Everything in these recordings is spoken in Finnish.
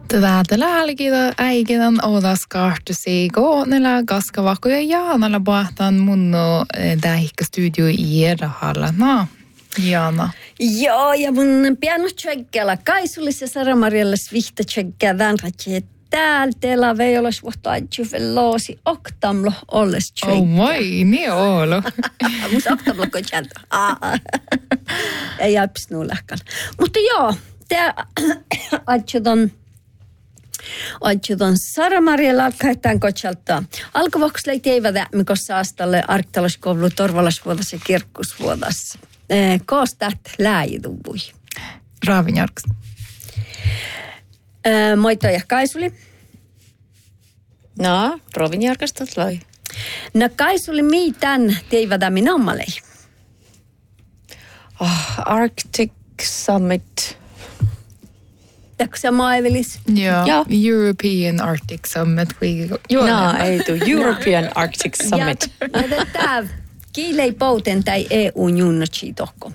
Tällä äikidan odas kaartusi koonella kaskavakuja Jaanalla pohtaan munno tähikkä studio Iedahalla. No, Jaana. Joo, ja mun piano tsekkellä Kaisulissa Sara-Marjalle svihta tsekkää vänrätje täällä veijolas vuotta ajuvelloosi oktamlo olles tsekkää. Oh moi, niin olo. Mus oktamlo koitjältä. Ei jälpis nuulahkal. Mutta joo, tää Ajudan Sara-Marjalla alkaetaan koitjalta. Alkuvuoksella teivät mikossa astalle arktalaskoulu torvalasvuodassa ja kirkkusvuodassa. Koostat läjituvui. Raavinjarks. Moitoja Kaisuli. No, Raavinjarkasta loi. No Kaisuli, mitään teivät minä Arctic Summit. Täkö se maailmelis? Joo, European Arctic Summit. No, ei tuu. European Arctic Summit. Ja tämä kiilei pouten tai EU-junnotsi tohko.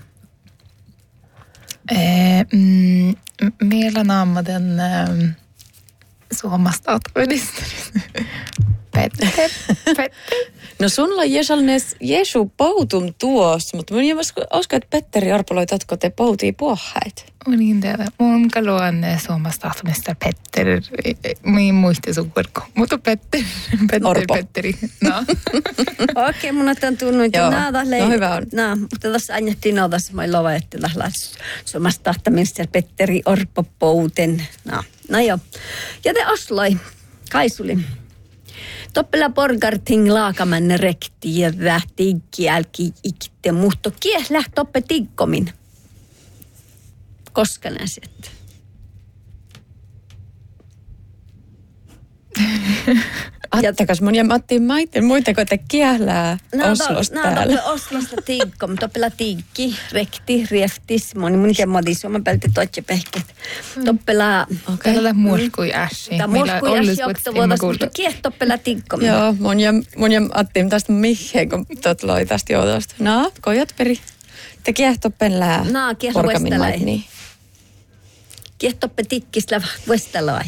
Meillä naamaden Suomesta atvedisterissä. Petter. No sulla on Jeesu poutum tuos, mutta mun ei usko, että Petteri Orpoloi tatko te poutii puohait. Niin tehdä. Mun kaluan Suomesta atvedista Petter. Minä muistin sun korko. Mutta Petteri. No. Okei, mun on tunnut. No hyvä on. No, mutta tässä annettiin naudassa. Mä lova, että Suomesta tahtamista Petteri Orpo pouten. No joo. Ja te Osloi, Kaisuli. Toppela porgarting laakamanne rekti ja vähti kielki ikitte muhto kiehlä toppe tikkomin. Koska näset? Attakas mun ja Matti maiten muitako te kiehlää Oslosta täällä? No, Oslosta tikkom, toppela tikki, rekti, rieftis, mun ja modis, oma pelti toitse pehket. Toppela... Okei. Tällä murskui äsi. Tämä murskui äsi oktavuodas, mutta kieh toppela tikkom. Joo, mun ja Matti tästä mihin, kun tot loi tästä joutosta. No, kojat peri. Te kieh toppen lää. No, kieh vuestalai. Niin. Kieh toppe tikkisla vuestalai.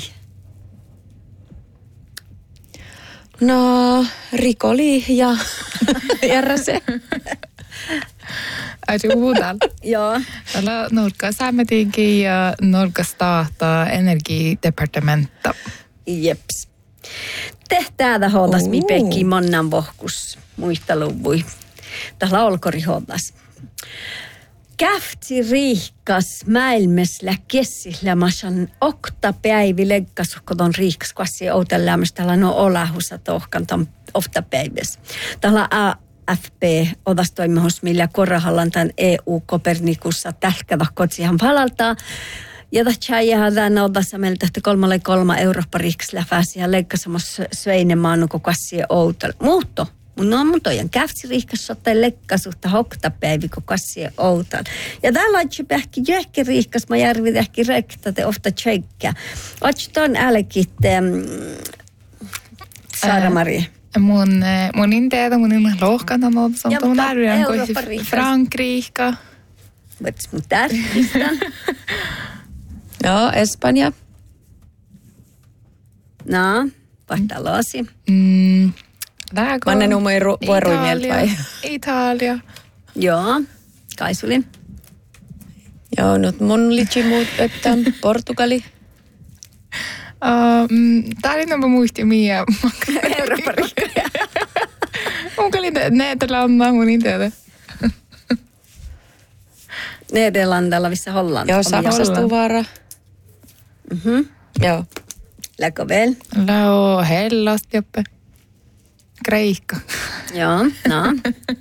No, Rikoli ja RC. Ai se puhutaan. Joo. Täällä Norka Säämetinkin ja Norka Staata energidepartementa. Jeps. Tehtäädä hoidas mi pekki monnan vohkus muisteluvui. Täällä olkori hoidas. Käftsi riihkas mäilmesllä kessillä masan oktapäivi leggasuhkoton riihkas kvassi outellämys täällä no olahusa tohkan ton oftapäiväs. Täällä AFP odas toimihus millä korrahallan tämän EU-Kopernikussa tälkävä kotsihan palaltaa. Ja tähän tämän odassa meillä tehty 3 Eurooppa riiksellä pääsi ja leggasumus sveinemaan nuko kvassi outel. Muutto. Mun toijan käftsiriihkas ottaa lekkasuhta hoktapäivi, kun kassia outan. Ja täällä on pähki jähki riihkas, mä järvi tähki rekta, te ofta tsekkää. Ootko ton älkit, Sara-Maria? Mun inteetä, mun ilman lohkan on ollut, se on mun arvioin, kun Frankrika. Võts mun tärkistä. Joo, Espanja. No, Portalosi. Manne numero vuoroimieltä vai? Italia. Joo, Kaisuli. Joo, nyt mun litsi muut, että Portugali. Tää oli nämä muisti Mia. Euroopan rikkoja. Mun oli Nederlanda, mun inteetä. Nederlandalla, missä Holland. Joo, Saksastuvaara. Joo. Läkö vel? Läo Hellas, joppe. Kreikka. Joo, no.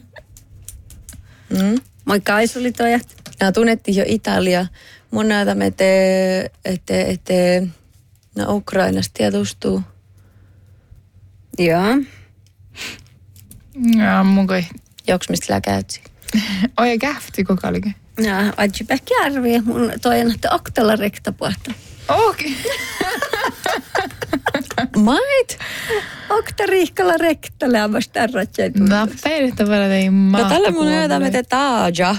Moi Kaisuli tojat. No, tunnettiin jo Italia. Mun näytämme, että no Ukrainasta tietustuu. Joo. Ja mun kai. Joks mistä lää käytsi? Oja kähti kuka olikin. Ja ajipä kärviä. Mun toijan, että oktalla rekta puhta. Okei. Mait? Okta riihkalla rekta lämmäs tärrätseet. No, päivittävä ei maata. No tällä mun näytämme te taaja.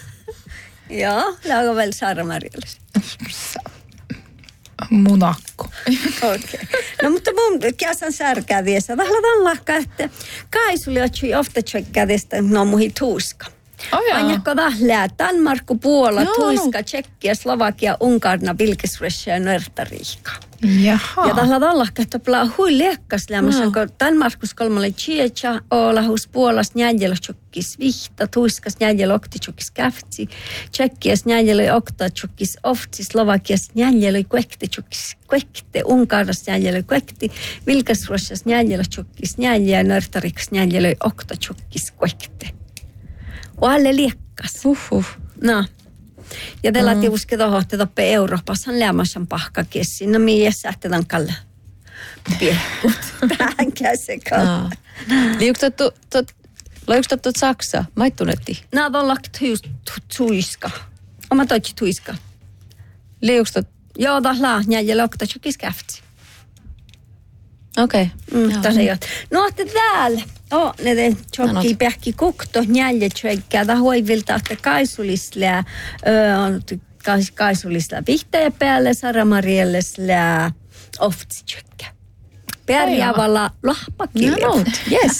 Joo, lägger väl Sara-Marjalle. Monaco. Okei. No mutta mun käsän särkää viessä. Tahla lahkaa, että kaisuli otsui ofta tsekkädestä no muhi tuuska. Anjakko tahlää Danmarku, Puola, Tuiska, Tsekkiä, Slovakia, Unkarna, Vilkisressia ja Nörtariika. Jaha. Ja tahla lahkaa, että plaa hui liekkas lämmössä, kun Danmarkus kolmalle Tjecha, Oolahus, Puolas, Njäjälo, Tjokkis, Vihta, Tuiskas, Njäjälo, Okti, Tjokkis, Käftsi, Tsekkiäs, Njäjälo, Okta, Tjokkis, Oftsi, Slovakias, Njäjälo, Kuekti, Tjokkis, Kuekti, Unkarnas, Njäjälo, Kuekti, Vilkisressias, Njäjälo, Tjokkis, Njäjä ja Nörtarikas, Njäjälo, Okta, Tjokkis, Kuekti. Alle liekkas. No. Ja te laitte uske tohon, toppe Euroopassa lämmässä pahka kessi. No miessä ähtetään kalle. Piehkut. Tähän käsekaan. Loikstattu Saksa? Maittunetti? No, on lagt tuiska. Oma toitsi tuiska. Liukstat? Joo, tahla. Ja lokta tjukis käftsi. Okei. No, että täällä. Ne tjokki pähki kukto, njälje tjöikkää, ta hoivilta, että kaisulisle, kaisulisle vihtäjä päälle, Sara-Marielle oftsi tjöikkää. Pärjäävällä lahpakirja. No, yes.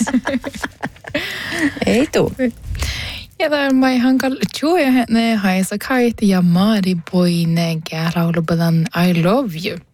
Ei tuu. Ja tämän mä ihan kalli ne haisa kaiti ja maari poineen laulupadan I love you.